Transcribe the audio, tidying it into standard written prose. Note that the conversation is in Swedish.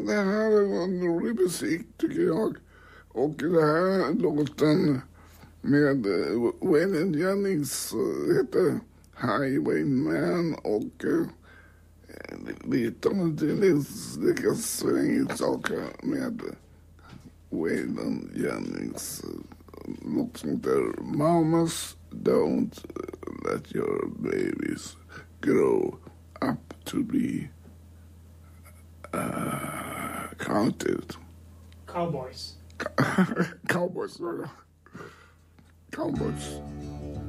det här var en rolig musik tycker jag. Och det här låten med Waylon Jennings heter Highwayman och lite om det lika svängigt saker med Waylon Jennings. Något som heter Mamas don't let your babies grow up to be counted. Cowboys. Cowboys.